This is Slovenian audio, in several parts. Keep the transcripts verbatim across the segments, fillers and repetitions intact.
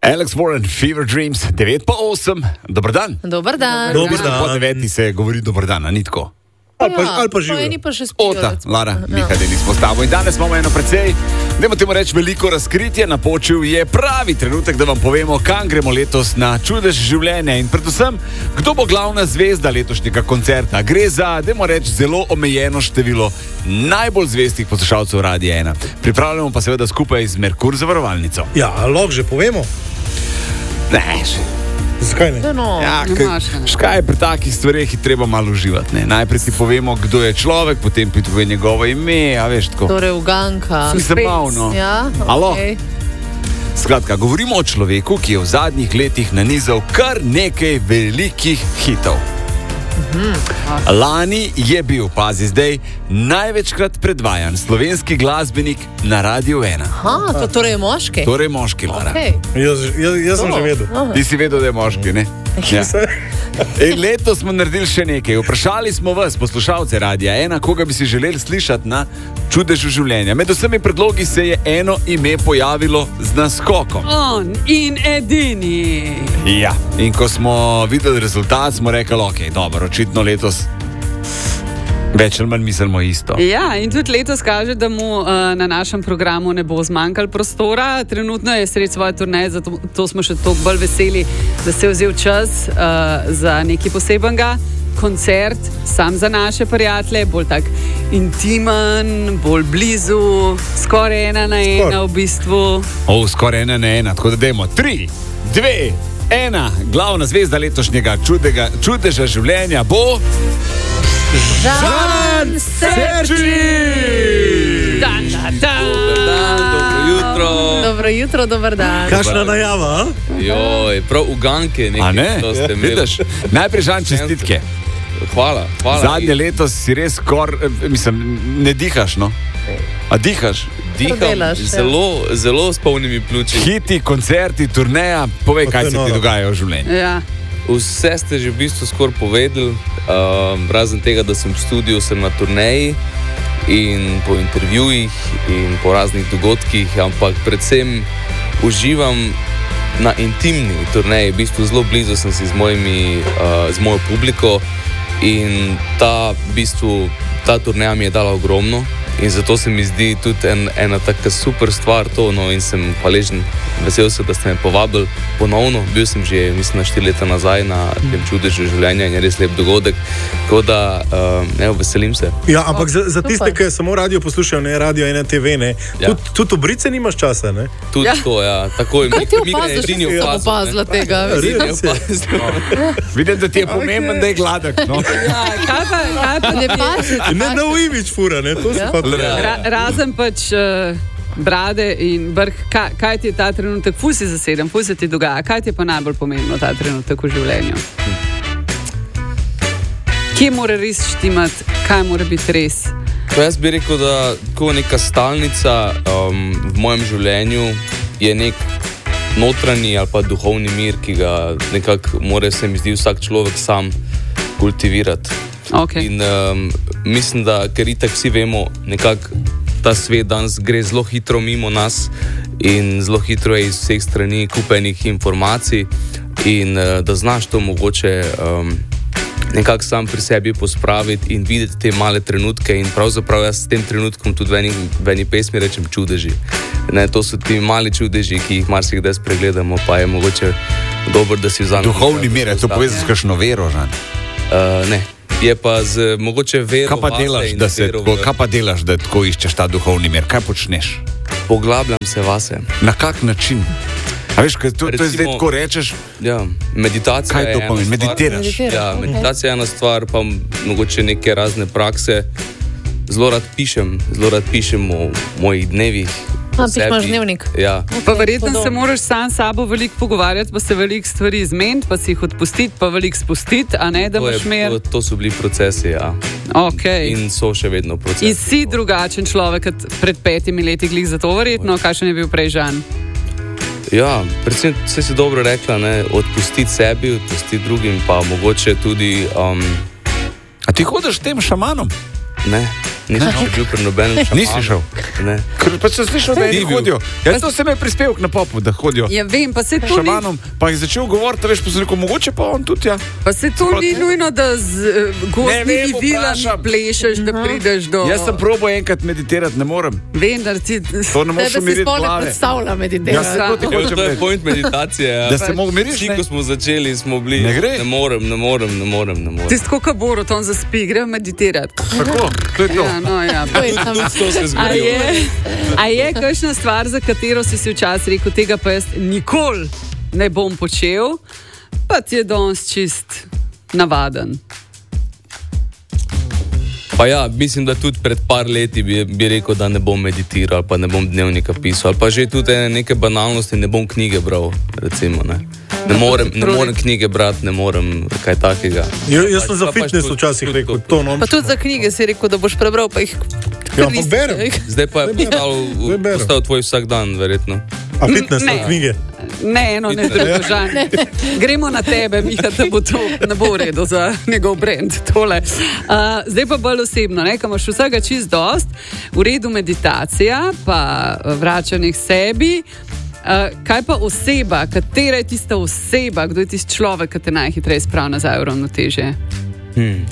Alex Warren, Fever Dreams, devet pa osem. Dobar dan. Dobar dan. Dobar dan. Po deveti se govori dobar dan, a ni tako? Ali pa, ali pa živijo. Pa eni pa še spijo. Ota, Lara, Miha, da nismo s tabo. In danes imamo eno precej, dajmo temu reči, veliko razkritje. Napočil je pravi trenutek, da vam povemo, kam gremo letos na čudež življenja. In predvsem, kdo bo glavna zvezda letošnjega koncerta. Gre za, dajmo reči, zelo omejeno število najbolj zvestih poslušalcev Radia ena. Pripravljamo pa seveda skupaj z Merkur zavarovalnico. Ja, lahko že povemo. Ne, še. Zakaj ne? No, Ja, škaj pri takih stvareh je treba malo uživati. Ne? Najprej ti povemo, kdo je človek, potem ti povem njegovo ime, a veš tako. Torej uganka. Zabavno. Ja, Alo? okej. Skratka, govorimo o človeku, ki je v zadnjih letih nanizal kar nekaj velikih hitov. Lani je bil, pazi zdaj, največkrat predvajan slovenski glasbenik na Radiu ena. Aha, to torej je moški? Torej moški, Lara. Okej. Jaz, jaz, jaz sem To. že vedel. Aha. Ti si vedel, da je moški, ne? Ja. In letos smo naredili še nekaj. Vprašali smo vas, poslušalce Radia ena, koga bi si želeli slišati na čudežu življenja. Med vsemi predlogi se je eno ime pojavilo z naskokom. On in edini. Ja. In ko smo videli rezultat, smo rekli, ok, dobro, očitno letos več ali manj mislimo isto. Ja, in tudi letos kaže, da mu uh, na našem programu ne bo zmanjkalo prostora. Trenutno je sredi svoje turneje, zato to smo še toliko bolj veseli, da se je vzel čas uh, za nekaj posebenega. Koncert, sam za naše prijatelje, bolj tak intimen, bolj blizu, skoraj ena na ena Skoraj. v bistvu. O, skoraj ena na ena, tako da dajmo tri, dve, ena. Glavna zvezda letošnjega čudega, čudeža življenja bo Žan Serči! Dan, dan, dan. Dobro jutro. Dobro jutro, dobar dan. Kakšna najava, a? Joj, prav uganke A nekaj, ne? to ste imeli. Vidiš? Najprej Žan, čestitke. Hvala, hvala. Zadnje leto si res skor, eh, mislim, ne dihaš, no? A dihaš? Diham delaš, ja. zelo, zelo s polnimi pljuči. Hiti, koncerti, turneja, povej, Pa to kaj je se ti noro. dogaja v življenju. Ja. Vse ste že v bistvu skoraj povedali, um, razen tega, da sem v studiu, sem na turneji in po intervjujih in po raznih dogodkih, ampak predvsem uživam na intimni turneji. V bistvu zelo blizu sem si z, mojimi, uh, z mojo publiko in ta, v bistvu, ta turneja mi je dala ogromno. In zato se mi zdi tudi en, ena taka super stvar to, no, in sem hvaležen, vesel sem, da ste me povabili ponovno. Bil sem že, mislim, na štiri leta nazaj na tem čudežu življenja in je res lep dogodek. Tako da, um, evo, veselim se. Ja, ampak za, za tiste, super. ki samo radio poslušajo, ne radio ena te ve, ne. Ja. Tud, tudi obrice nimaš časa, ne? Tudi Ja. to, ja, tako je. Kaj ti Mika je opaziš? edini Jaz sem opazil, ne. opazila tega. Res Edini je. opazil. Vidim, da ti je pomemben, da je gladek. No? Ja, kaj pa, kaj pa Ne pazi. Ne, no imič fura, ne, to se Ja. pa Ra, razen pač uh, brade in brh, kaj, kaj ti je ta trenutek, ful si zaseden, ful se ti dogaja, kaj ti je pa najbolj pomembno ta trenutek v življenju? Kje mora res štimati, kaj mora biti res? Pa jaz bi rekel, da tako neka stalnica um, v mojem življenju je nek notranji ali pa duhovni mir, ki ga nekako mora, se mi zdi, vsak človek sam kultivirati. Okay. In um, mislim, da ker itak vsi vemo, nekako ta svet danes gre zelo hitro mimo nas in zelo hitro je iz vseh strani kupenih informacij in uh, da znaš to mogoče um, nekako sam pri sebi pospraviti in videti te male trenutke in pravzaprav jaz s tem trenutkom tudi v eni, v eni pesmi rečem čudeži. Ne, to so ti mali čudeži, ki jih marsikdaj spregledamo, pa je mogoče dobro, da si vzamemo. Duhovni mir, je to povezano s kakšno vero, Žan? Uh, ne, je pa z mogoče vero. Kaj pa vase delaš, in da se vero tako, v- kaj pa delaš, da tako iščeš ta duhovni mir? Kaj počneš? Poglabljam se vase. Na kak način? A veš, kaj, to, to je zdaj Recimo- tako rečeš, Ja, meditacija kaj je to ena pomeni? stvar. Meditiraš? Meditiraš. Ja, Ok. meditacija je ena stvar, pa mogoče neke razne prakse. Zelo rad pišem, zelo rad pišem o mojih dnevih. A, o pišeš sebi. dnevnik? Ja. Pa verjetno se Podobno. moraš sam s sabo veliko pogovarjati, pa se veliko stvari zmeniti, pa si jih odpustiti, pa veliko spustiti, a ne da To, je, imaš mer. to, to so bili procesi, ja. Okay. In so še vedno procesi. In si drugačen človek kot pred petimi leti, glih za to verjetno, kakšen je bil prej Žan. Ja, predvsem vse si dobro rekla, ne, odpustiti sebi, odpustiti drugim, pa mogoče tudi. Um, A ti hodiš s tem šamanom? ne, Nisem še bil pri nobenem šamanu. Nisi šel? Ne. Ker pa sem slišal, da Ti eni bil. hodijo. Ja, to sem je prispevek na popu, da hodijo. Ja, vem, pa se to ni, Šamanom, pa je začel govoriti, veš, pa sem rekel, mogoče pa on tudi, ja. pa se to ni nujno, da z uh, Ne gozdnimi vem, vilami vprašam. plešeš, da prideš do... Jaz sem probal enkrat meditirati, ne morem. Vendar ti... To ne moreš Tebe si umiriti sploh ne glave. predstavlja med Ja, idejami. se to ti Ja, hočem to je reči. point meditacije. Ja. Da se mogo miriš, Vsi, ne? ko smo začeli, smo bili. Ne gre? Ne morem, ne morem, ne morem. Ne morem. Tisto, ko Borut, on zaspi, gre meditirati. Tako, to je to. Ja, no, ja. To je tam. Tudi to se A zgodi. je, a je kakšna stvar, za katero si si včasih rekel, tega pa jaz nikoli ne bom počel, pa ti je danes čist navaden. Pa ja, mislim, da tudi pred par leti bi, bi rekel, da ne bom meditiral, ali pa ne bom dnevnika pisal, ali pa že tudi ene neke banalnosti, ne bom knjige bral, recimo. Ne, ne, morem, ne morem knjige brati, ne morem kaj takega. Ja, jaz sem za Pa pač fitness tudi- včasih tudi rekel, to- to no. Pa tudi za knjige si rekel, da boš prebral, pa jih Ja, pa berem. Zdaj pa je Zdaj berem. postal, Zdaj berem. postal tvoj vsak dan, verjetno. A fitness Ne. na knjige. Ne, eno, ne, drugo, žal. Gremo na tebe, Miha, da bo to ne bo v redu za njegov brand. Tole. Uh, zdaj pa bolj osebno, ne, ko imaš vsega čist dost, v redu meditacija, pa vračanje k sebi. Uh, kaj pa oseba, katera je tista oseba, kdo je tisti človek, ki te najhitreje spravi nazaj v ravnotežje? Hmm.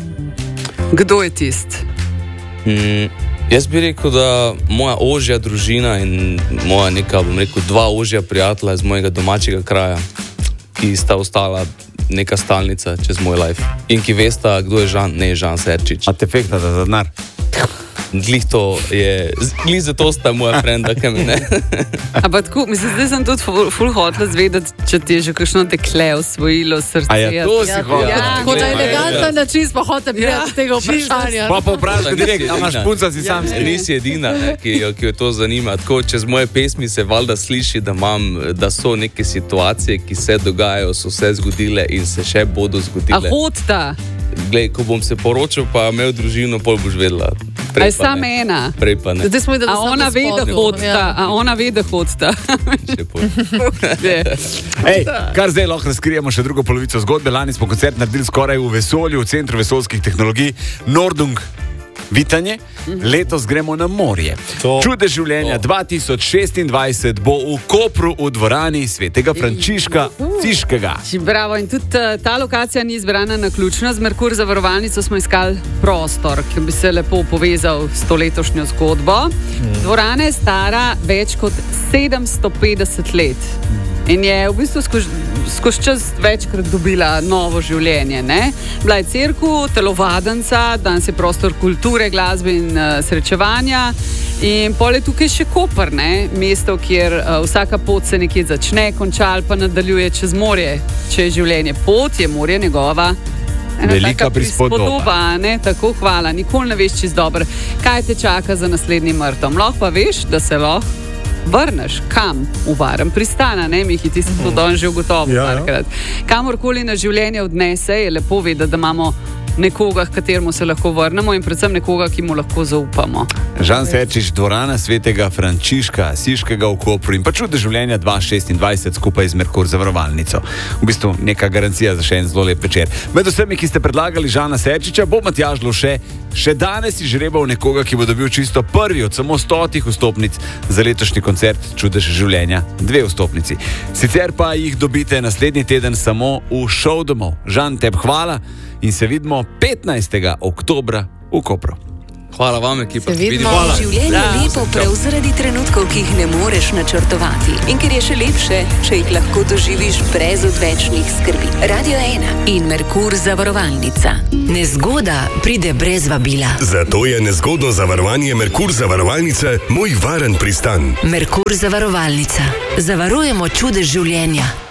Kdo je tisti? Mm, jaz bi rekel, da moja ožja družina in moja neka, bom rekel, dva ožja prijatelja iz mojega domačega kraja, ki sta ostala neka stalnica čez moj life. In ki vesta, kdo je Žan, ne Žan Serčič. A te fekta za denar. Glih to je, glih zato sta moja frenda, ki me ne. Ampak tako, mislim, zdaj sem tudi ful, ful hotela zvedeti, če ti je že kakšno dekle osvojilo srce. A je to si Ja, hotel? ja, tako na glej, eleganten način smo hoteli priti Ja, do tega vprašanja. Pa pa vprašaj direkt, a imaš punca si sam. Nisi edina, ne, ki, jo, ki jo to zanima. Tako, čez moje pesmi se valjda sliši, da, imam, da so neke situacije, ki se dogajajo, so se zgodile in se še bodo A zgodile. hodta, Glej, ko bom se poročil, pa imel družino, pol boš vedela. a je pa samo ne. ena. Prej pa ne. Zdaj smo videli, A da ona ve, da hodta, a ona ve, da hodta. Še pol. Ej, kar zdaj lahko razkrijemo še drugo polovico zgodbe. Lani smo koncert naredili skoraj v vesolju, v Centru vesoljskih tehnologij Nordung. Vitanje, letos gremo na morje. To. Čudež življenja dva tisoč šestindvajset bo v Kopru v dvorani svetega Frančiška Ciškega. Bravo, in tudi uh, ta lokacija ni izbrana na ključno. Z Merkur zavarovalnico smo iskali prostor, ki bi se lepo povezal s to letošnjo zgodbo. Dvorana je stara več kot sedemsto petdeset let. In je v bistvu skozi skoz čas večkrat dobila novo življenje. Ne? Bila je cerkev, telovadnica, danes je prostor kulture, glasbe in uh, srečevanja. In pol je tukaj še Koper, ne? Mesto, kjer uh, vsaka pot se nekje začne, konča ali pa nadaljuje čez morje. Če je življenje pot, je morje njegova. Ena Velika taka prispodoba. ne? Tako, hvala. Nikoli ne veš čist dobro, kaj te čaka za naslednjim mrtom. Lahko pa veš, da se lahko vrneš kam? V varen pristan, ne, Mihi, ti si to danes že ugotovil Ja, ja. parkrat. Kamorkoli na življenje odnese, je lepo vedeti, da imamo nekoga, k kateremu se lahko vrnemo in predvsem nekoga, ki mu lahko zaupamo. Žan Serčič, dvorana svetega Frančiška Ciškega v Kopru in pa čudež življenja dva tisoč šestindvajset skupaj z Merkur zavarovalnico. V bistvu neka garancija za še en zelo lep večer. Med vsemi, ki ste predlagali Žana Serčiča, bo Matjaž Lovše še danes izžrebal nekoga, ki bo dobil čisto prvi od samo stotih vstopnic za letošnji koncert Čudež življenja, dve vstopnici. Sicer pa jih dobite naslednji teden samo v šov domov. Žan, tebi hvala in se vidimo petnajstega oktobra v Kopru. Hvala vam, ekipa. Se vidimo. Hvala. Življenje je lepo prav zaradi trenutkov, ki jih ne moreš načrtovati. In ker je še lepše, če jih lahko doživiš brez odvečnih skrbi. Radio ena in Merkur zavarovalnica. Nezgoda pride brez vabila. Zato je nezgodno zavarovanje Merkur zavarovalnice moj varen pristan. Merkur zavarovalnica. Zavarujemo čudež življenja.